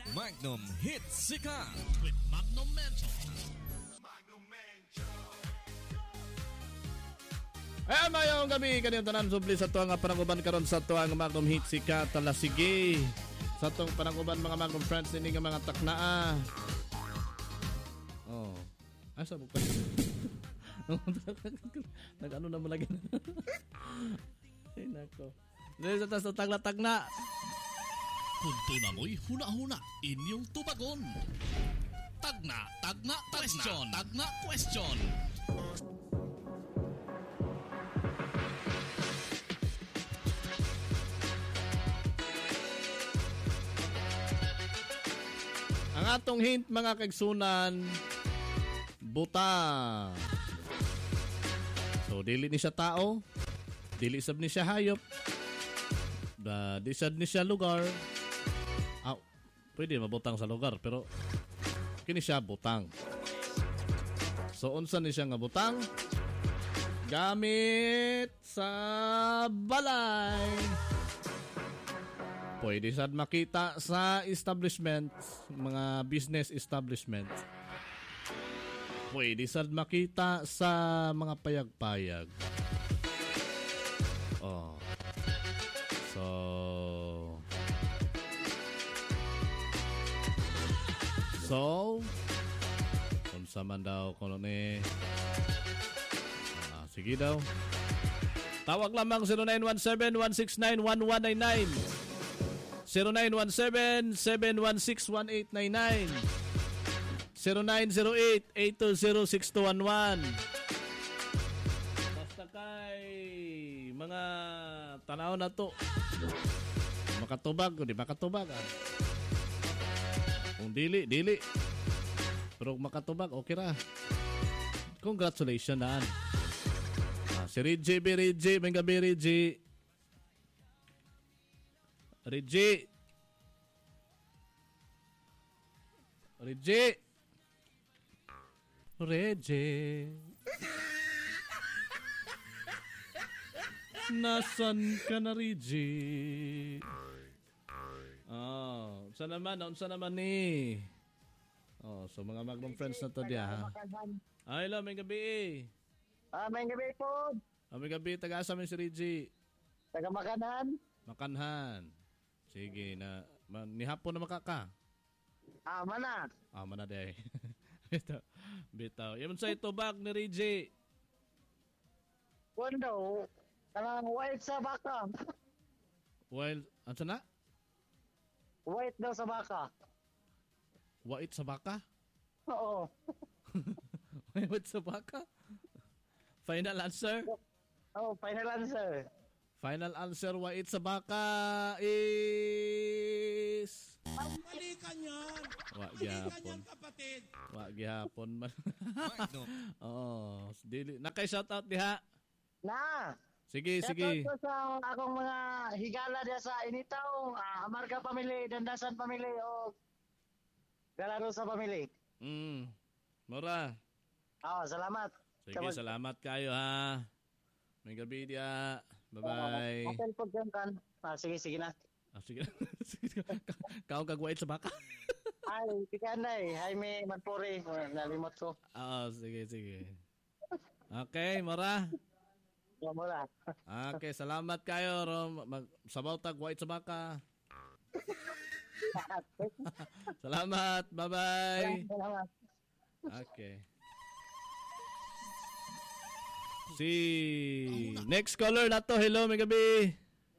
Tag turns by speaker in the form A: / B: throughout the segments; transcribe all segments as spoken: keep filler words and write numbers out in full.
A: Magnum Hits Sikat
B: with Magnum Mentor.
C: Ayan, mayong gabi kaniyong tanan subli sa tuwang pananguban karon sa tuwang Magnum Hits Sikat. Tala sige sa tuwang pananguban mga Magnum friends ini nga mga taknaa. Oh, asa mo pa? Nag-ano na mo lagi. Ay nako. Dito sa taas ng tagna-tagna.
B: Kunto na mo'y huna-huna inyong tubagon. Tagna, tagna, question, tagna, question.
C: Ang atong hint mga kaigsunan, buta. So dili ni siya tao, dili sab ni siya hayop, da di sad ni siya lugar. Ah, pwede mabutang sa lugar pero kini siya butang. So unsa ni siya nga butang? Gamit sa balay. Pwede sad makita sa establishment, mga business establishment. Pwede sad makita sa mga payag-payag. Oh. So So unsa man daw kuno ni ah, sige daw. Tawag lamang zero nine one seven, one six nine, one one nine nine. zero nine one seven, seven one six, one eight nine nine. zero nine zero eight, eight two zero, six two one one. Basta kay mga tanaw na to. Makatubag, di makatubag. Ah. Kung dili, dili. Pero kung makatubag, okay ra. Congratulations na. Ah, si Reggie, B. Reggie, may gabi Reggie. Reggie. Reggie. Reggie. Nasaan ka na, Reggie? Oh, unsa naman, unsa naman ni? Oh, so mga Magnum friends na to diya. Ay, hello, may gabi.
D: Ah, may gabi po.
C: Ah, may gabi, taga-asa man si Reggie.
D: Taga Makanan.
C: Makanhan. Sige na, man, ni hapon na makaka.
D: Ah, mana.
C: Ah, mana day. Bitaw. Bitaw. Yan sa ito bag ni Reggie.
D: Kundo, kanang white sa baka.
C: Well, ano na?
D: White daw sa baka.
C: Wait sa baka?
D: Oo.
C: Wait sa baka? Final answer?
D: Oh, final answer.
C: Final answer, wait sa baka is...
B: Mali ka niyan.
C: Wa
B: Mali ka
C: gihapon.
B: niyan, kapatid.
C: Wa gihapon man.
A: Magnum
C: Oo. Dili. Nakay-shoutout diha.
D: Na.
C: Sige,
D: Ito
C: sige.
D: ko sa akong mga higala diya sa Initaw, ah, Amarga Family, Dandasan Family, o Galaro sa Family.
C: Mm. Mura.
D: Oh, salamat.
C: Sige, salamat kayo ha. May gabi dia. Bye-bye.
D: Hotel po dyan kan. Ah, sige, sige na.
C: Ah, sige. Sige. Kaong kagwait sa baka.
D: Ay, pikanday. Jaime Magpuri. Nalimot ko.
C: Oo, sige, sige. Okay, Mura.
D: Yan mo na.
C: Okay, salamat kayo. Rom. Mag sabaw tag white sa baka. Salamat. Bye-bye.
D: Salamat.
C: Okay. Si next caller na to. Hello, may gabi.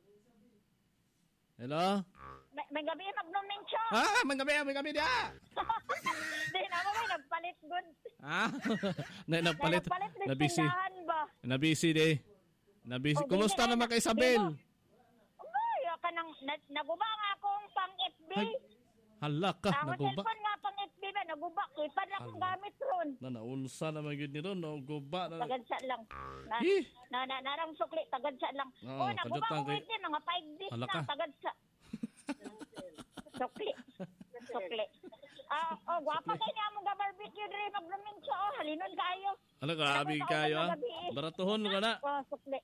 C: Hello?
E: May, may gabi Magnum Mencho.
C: Ah, may gabi, may gabi dia.
E: Di na mo may nagpalit good.
C: Ah, na nagpalit.
E: Nagpalit
C: Na busy.
E: tindahan ba?
C: Na busy de. Na busy.
E: Oh,
C: Kumusta
E: busy na-
C: naman kay Isabel?
E: Ay, ka nang na- naguba nga akong pang F B.
C: Ay, hala ka,
E: Ang
C: naguba.
E: cellphone nga pang F B ba naguba. Ipad na akong
C: Hala.
E: gamit ron.
C: Na naunsa naman yun ni Ron. Naguba. Na,
E: Tagadsa lang. Na,
C: Eh.
E: na, na, narang sukli, tagadsa lang.
C: Oo,
E: oh, naguba
C: kadyot lang
E: ko
C: kay-
E: wait din, mga five days
C: Hala
E: na,
C: ka.
E: tagadsa. Sukli. Sukli. Ah, oh, gwapa kayo niya mong barbecue diri Magnum Mencho. Oh, halinon kayo.
C: Ano ka, abi kayo ha? Baratuhon ka na.
E: Oh, sukli.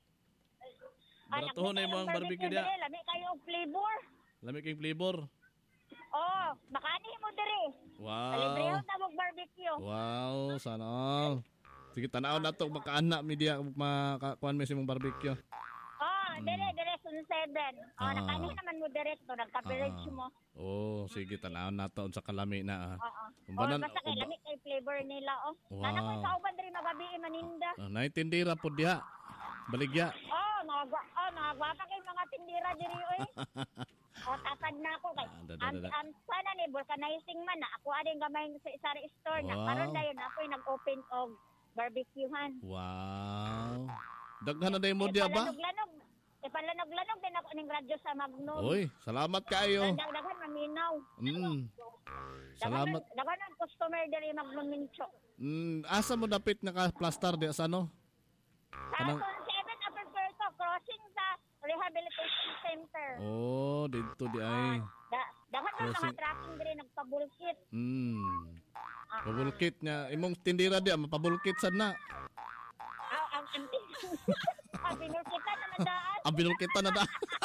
C: Baratuhon na yung mga barbecue dia.
E: Lami kayo og flavor.
C: Lami kayong flavor.
E: Oh, makani mo diri.
C: Wow.
E: Librehon na mo barbecue.
C: Wow, sana all. Sige, tanaw na to, makaanak mi diya, makakuan mi si mong barbecue.
E: Oh, dire, dire, sun seven. Oh,
C: Ah.
E: nakani naman mo direct to, nagka-village
C: Ah.
E: mo.
C: Oh, sige, tanaw na to, sa kalami na. ah.
E: Oo. Oh,
C: Umbanan-
E: basta kay lamig kay flavor nila, oh.
C: Wow.
E: Nana ko sa uban diri magabi maninda.
C: Ah, naitindira po diha. Baligya.
E: Oh, nagwa, oh, nagwa pa kay mga tindira diri, oy. Oh, tatad na ako kay.
C: Ah, da, da,
E: Am,
C: da, da.
E: am, sana ni vulcanizing man na. Ako ading gamay sa isari store na.
C: Wow.
E: Karon dayon ako'y nag-open og barbecuehan.
C: Wow. Daghan na day mo diya ba?
E: Ipalanog-lanog. Ipalanog-lanog din ako ning radyo sa Magno.
C: Oy, salamat kayo.
E: Dagdagan maminaw.
C: Mm. Salamat.
E: Daghan ang customer diri Magno Mincho.
C: Mm, asa mo dapit naka-plaster diya sa ano?
E: Sa
C: Kanang-
E: Zone seven Upper Puerto, crossing sa Rehabilitation Center.
C: Oh, dito di ay.
E: Da, dahan ang mga
C: Crossing.
E: tracking diri nagpabulkit.
C: Mm.
E: Ah,
C: Pabulkit niya. Imong tindira diya, mapabulkit sad na.
E: ah, ang anting. Ang binulkitan na nadaan.
C: Ang binulkitan na da.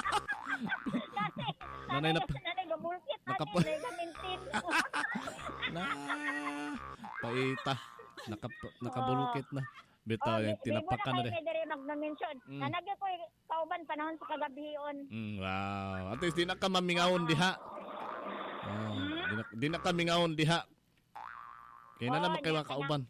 E: Kasi,
C: Nanay
E: nanay,
C: na-
E: nanay, gumulkit na
C: Nakap-
E: nanay, gamintin.
C: na. Paita. Naka, nakabulkit na. Bitaw
E: Oh,
C: yung
E: di-
C: tinapakan na
E: di mo
C: de.
E: na kayo diri mag-mention.
C: Mm.
E: Nanagyo ko kauban panahon sa kagabion.
C: Mm, wow. At least di na ka mamingawon diha. Oh, di na, di na ka mingawon diha. Kaya na
E: Oh,
C: naman kayo
E: nya,
C: mga kauban.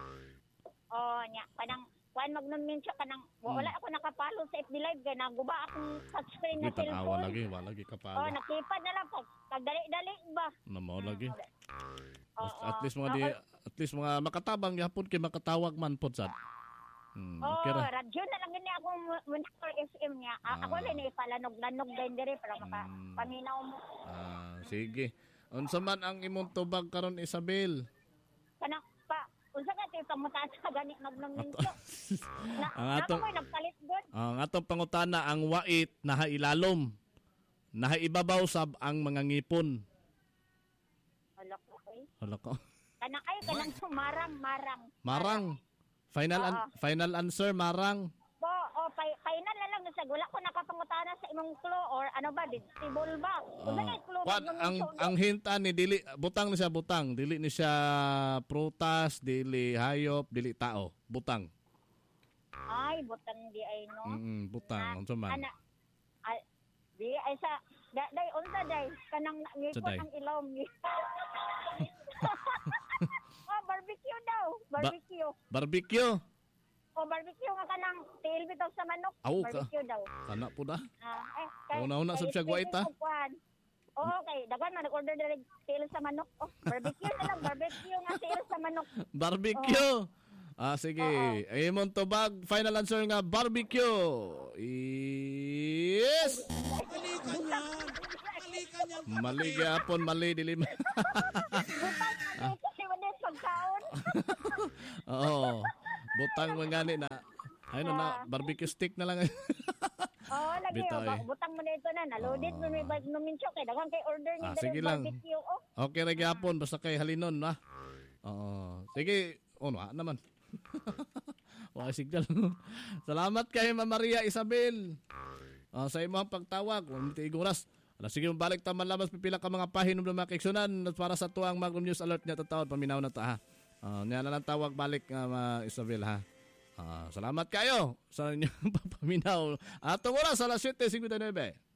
E: Oh, nya, kanang kuan mag-mention kanang wala ako nakapalo sa F B Live kay naguba akong touchscreen na
C: Hindi tanawa
E: cellphone.
C: lagi. Wala lagi ka
E: Oh,
C: pa.
E: nakipad na lang pag pagdali-dali ba.
C: Namaw lagi.
E: Oh,
C: At
E: oh.
C: least mga di,
E: Oh,
C: at least mga makatabang yapon kay makatawag man pod sad. Hmm,
E: Oh,
C: okay ra.
E: radyo na lang gani akong Winter F M niya. A- Ako
C: Ah.
E: rin ipalanog-lanog din diri para maka
C: Mm.
E: paminaw mo.
C: Ah, sige. Unsa man ang imong tubag karon Isabel?
E: Kanang pa, unsa ka tayo pamutaan sa gani magnuminso. Na,
C: Ang
E: na
C: atong-
E: mo nagpalit good.
C: Ang atong pangutana ang wait naha ilalom. Naha ibabaw sab ang mga ngipon.
E: Wala ko ay.
C: Hala ko.
E: Kanang ay kanang marang marang.
C: Marang. Final an-
E: Oo.
C: final answer marang.
E: Po, o pa, final na lang sa wala ko nakapangutana sa imong clue or ano ba vegetable ba. Unsa kay clue
C: Kwan, Ah. ang
E: magnuminso?
C: ang hinta ni dili butang ni siya butang, dili ni siya prutas, dili hayop, dili tao. Butang.
E: Ay, butang di ay no.
C: Mm, butang unsa man.
E: Ana, ay, di ay sa, da, day, unsa day, kanang
C: Sa
E: ngipon
C: day?
E: ang ilaw. Oh, barbecue daw, barbecue.
C: Barbecue.
E: Oh, barbecue nga kanang tail bitaw sa manok.
C: Aw, ka.
E: Barbecue daw.
C: Kana po da.
E: Ah, eh,
C: Una-una sab siya guwait, ha?
E: Oo, okay. Dagan man, nag-order na rin tail sa manok. Oh, barbecue na lang, barbecue nga tail sa manok.
C: Barbecue. Ah, sige. Ay imong tubag, final answer nga barbecue. Yes.
B: Mali ka niyan. Mali ka niyan.
C: Mali gyapon, mali dili. ma-
E: Butang na dito, si Wanes, pagkaon.
C: Oo. Butang mo ngani na. Ayun na, barbecue stick na lang.
E: Oo, lagi.
C: Bitaw,
E: oh,
C: eh.
E: Butang mo na ito na. Naloaded mo may bag numin siya. Kaya dagan kay order ni
C: Ah,
E: Direk
C: sige lang.
E: barbecue. Oh,
C: Okay ra gyapon basta kay halinon na. Oo. Sige, ono ah, naman. Wa signal. Salamat kay Ma'am Maria Isabel. Ah, sa imong pagtawag, wa mo tiguras. Ala sige balik ta man lamang pipila ka mga pahinom na makiksyonan para sa tuang Magnum News Alert niya tatawag paminaw na ta ha. Ah, niya na lang tawag balik nga uh, Isabel ha. Ah, salamat kayo sa inyong papaminaw. Atong oras alas seven fifty-nine.